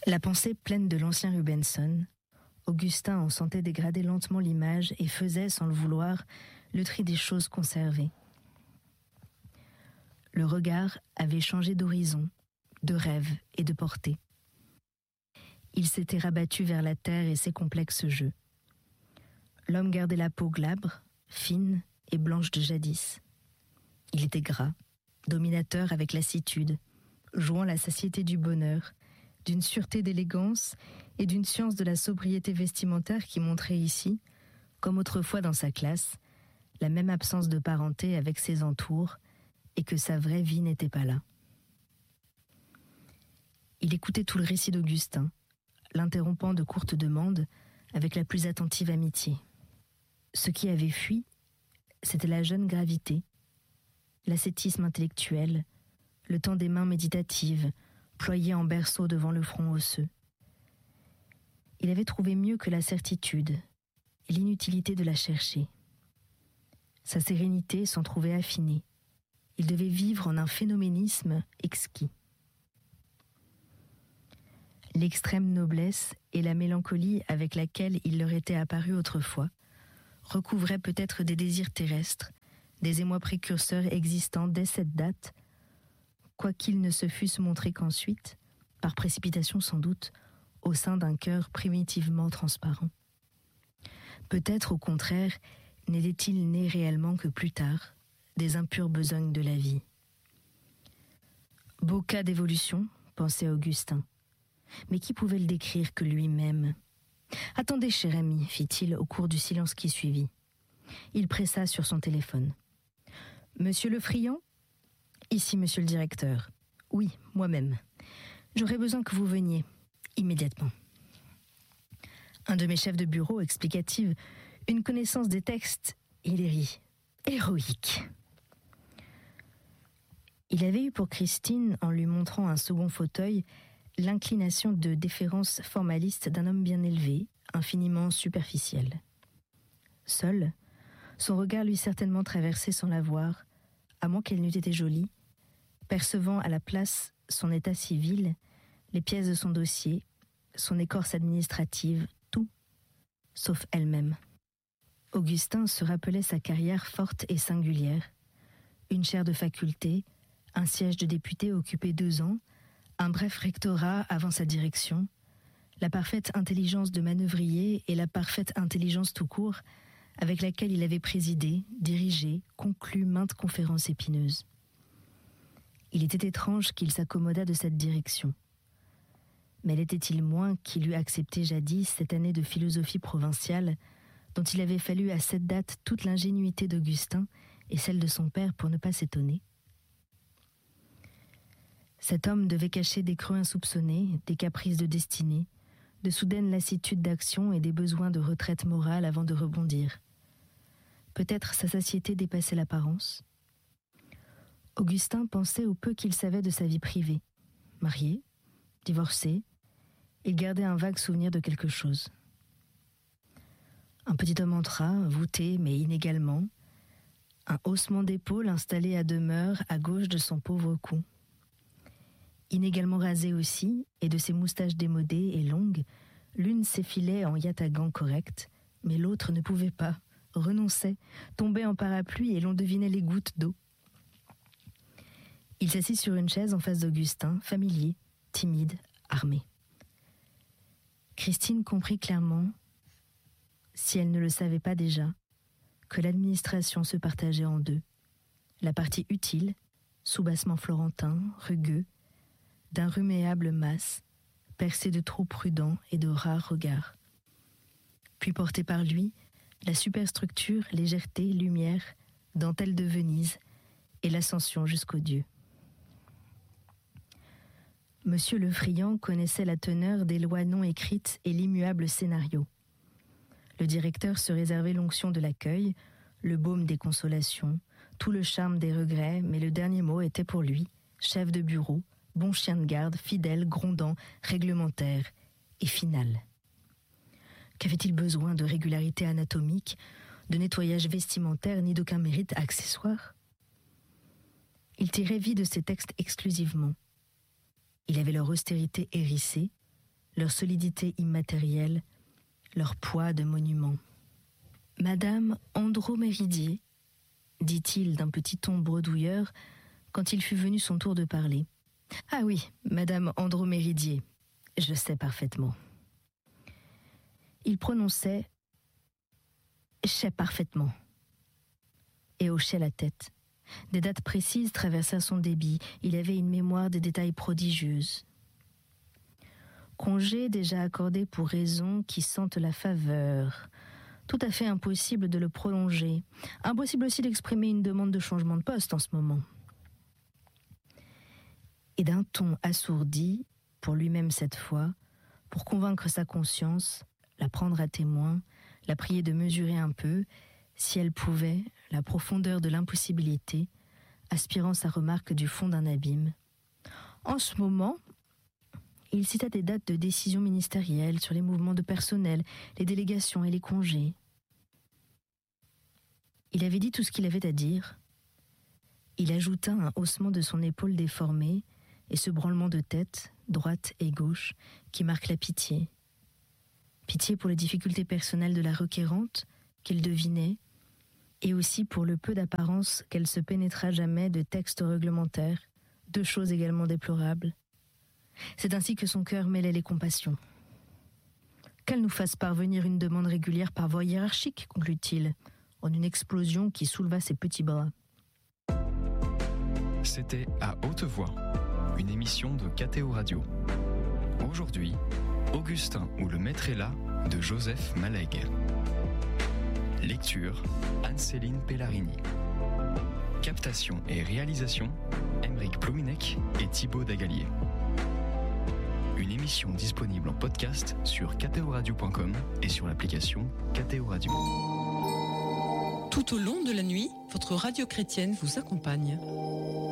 La pensée pleine de l'ancien Rubenson, Augustin en sentait dégrader lentement l'image et faisait, sans le vouloir, le tri des choses conservées. Le regard avait changé d'horizon, de rêve et de portée. Il s'était rabattu vers la terre et ses complexes jeux. L'homme gardait la peau glabre, fine et blanche de jadis. Il était gras, dominateur avec lassitude, jouant la satiété du bonheur, d'une sûreté d'élégance et d'une science de la sobriété vestimentaire qui montrait ici, comme autrefois dans sa classe, la même absence de parenté avec ses entours et que sa vraie vie n'était pas là. Il écoutait tout le récit d'Augustin, l'interrompant de courtes demandes avec la plus attentive amitié. Ce qui avait fui, c'était la jeune gravité, l'ascétisme intellectuel, le temps des mains méditatives, ployées en berceau devant le front osseux. Il avait trouvé mieux que la certitude et l'inutilité de la chercher. Sa sérénité s'en trouvait affinée. Il devait vivre en un phénoménisme exquis. L'extrême noblesse et la mélancolie avec laquelle il leur était apparu autrefois recouvraient peut-être des désirs terrestres, des émois précurseurs existants dès cette date, quoiqu'ils ne se fussent montrés qu'ensuite, par précipitation sans doute, au sein d'un cœur primitivement transparent. Peut-être, au contraire, n'était-il né réellement que plus tard, des impures besognes de la vie. Beau cas d'évolution, pensait Augustin. Mais qui pouvait le décrire que lui-même ? « Attendez, cher ami, fit-il au cours du silence qui suivit. Il pressa sur son téléphone. « Monsieur le Friand ? Ici, monsieur le directeur. Oui, moi-même. J'aurais besoin que vous veniez, immédiatement. » Un de mes chefs de bureau, explicative, une connaissance des textes, il rit. Héroïque. Il avait eu pour Christine, en lui montrant un second fauteuil, l'inclination de déférence formaliste d'un homme bien élevé, infiniment superficiel. Seul, son regard lui certainement traversait sans la voir, à moins qu'elle n'eût été jolie, percevant à la place son état civil, les pièces de son dossier, son écorce administrative, tout, sauf elle-même. Augustin se rappelait sa carrière forte et singulière. Une chaire de faculté, un siège de député occupé 2 ans, un bref rectorat avant sa direction, la parfaite intelligence de manœuvrier et la parfaite intelligence tout court avec laquelle il avait présidé, dirigé, conclu maintes conférences épineuses. Il était étrange qu'il s'accommodât de cette direction. Mais l'était-il moins qu'il eût accepté jadis cette année de philosophie provinciale dont il avait fallu à cette date toute l'ingénuité d'Augustin et celle de son père pour ne pas s'étonner ? Cet homme devait cacher des creux insoupçonnés, des caprices de destinée, de soudaines lassitudes d'action et des besoins de retraite morale avant de rebondir. Peut-être sa satiété dépassait l'apparence. Augustin pensait au peu qu'il savait de sa vie privée. Marié, divorcé, il gardait un vague souvenir de quelque chose. Un petit homme entra, voûté mais inégalement, un haussement d'épaule installé à demeure à gauche de son pauvre cou. Inégalement rasé aussi, et de ses moustaches démodées et longues, l'une s'effilait en yatagan correct, mais l'autre ne pouvait pas, renonçait, tombait en parapluie et l'on devinait les gouttes d'eau. Il s'assit sur une chaise en face d'Augustin, familier, timide, armé. Christine comprit clairement, si elle ne le savait pas déjà, que l'administration se partageait en 2. La partie utile, soubassement florentin, rugueux, d'un ruméable masse, percé de trop prudents et de rares regards. Puis portée par lui, la superstructure, légèreté, lumière, dentelle de Venise et l'ascension jusqu'aux dieux. Monsieur le Friand connaissait la teneur des lois non écrites et l'immuable scénario. Le directeur se réservait l'onction de l'accueil, le baume des consolations, tout le charme des regrets, mais le dernier mot était pour lui, chef de bureau, bon chien de garde, fidèle, grondant, réglementaire et final. Qu'avait-il besoin de régularité anatomique, de nettoyage vestimentaire, ni d'aucun mérite accessoire ? Il tirait vie de ses textes exclusivement. Il avait leur austérité hérissée, leur solidité immatérielle, leur poids de monument. « Madame Androméridier », dit-il d'un petit ton bredouilleur quand il fut venu son tour de parler. « Ah oui, Madame Androméridier, je sais parfaitement. » Il prononçait « sais parfaitement » et hochait la tête. Des dates précises traversèrent son débit. Il avait une mémoire des détails prodigieuse. Congé déjà accordé pour raisons qui sentent la faveur. Tout à fait impossible de le prolonger. Impossible aussi d'exprimer une demande de changement de poste en ce moment. Et d'un ton assourdi, pour lui-même cette fois, pour convaincre sa conscience, la prendre à témoin, la prier de mesurer un peu, si elle pouvait, la profondeur de l'impossibilité, aspirant sa remarque du fond d'un abîme. En ce moment, il cita des dates de décision ministérielle sur les mouvements de personnel, les délégations et les congés. Il avait dit tout ce qu'il avait à dire. Il ajouta un haussement de son épaule déformée et ce branlement de tête, droite et gauche, qui marque la pitié. Pitié pour les difficultés personnelles de la requérante, qu'il devinait, et aussi pour le peu d'apparence qu'elle se pénétra jamais de textes réglementaires, deux choses également déplorables. C'est ainsi que son cœur mêlait les compassions. Qu'elle nous fasse parvenir une demande régulière par voie hiérarchique, conclut-il, en une explosion qui souleva ses petits bras. C'était À haute voix, une émission de KTO Radio. Aujourd'hui, Augustin ou le maître est là de Joseph Malègue. Lecture, Anne-Céline Pellarini. Captation et réalisation, Aymeric Plouminec et Thibaut Dagalier. Une émission disponible en podcast sur ktoradio.com et sur l'application KTO Radio. Tout au long de la nuit, votre radio chrétienne vous accompagne.